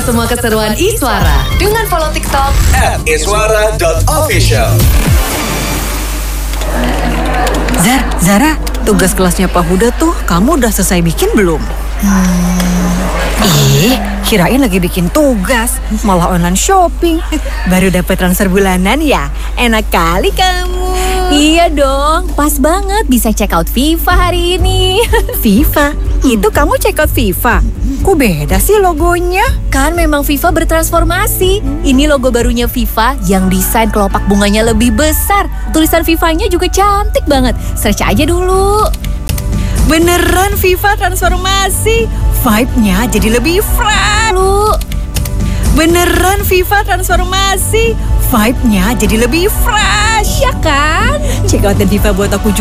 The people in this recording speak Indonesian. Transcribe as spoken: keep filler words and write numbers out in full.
semua keseruan Iswara dengan follow TikTok at iswara dot official. Zar, Zara, tugas kelasnya Pak Huda tuh kamu udah selesai bikin belum? Hmm. Ih, kirain lagi bikin tugas, malah online shopping. Baru dapat transfer bulanan ya? Enak kali kamu. Iya dong, pas banget bisa check out FIFA hari ini. FIFA? Itu kamu check out FIFA? Kok beda sih logonya? Kan memang FIFA bertransformasi. Ini logo barunya FIFA yang desain kelopak bunganya lebih besar. Tulisan FIFA-nya juga cantik banget. Search aja dulu. Beneran FIFA transformasi. Vibe-nya jadi lebih fresh. Lu. Beneran FIFA transformasi. Vibe-nya jadi lebih fresh. Iya kan? Check out dan FIFA buat aku juga.